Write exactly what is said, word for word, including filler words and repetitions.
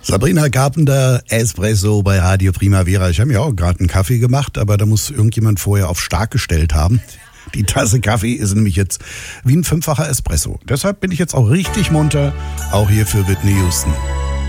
Sabrina Carpenter, Espresso bei Radio Primavera. Ich habe mir auch gerade einen Kaffee gemacht, aber da muss irgendjemand vorher auf stark gestellt haben. Die Tasse Kaffee ist nämlich jetzt wie ein fünffacher Espresso. Deshalb bin ich jetzt auch richtig munter, auch hier für Whitney Houston.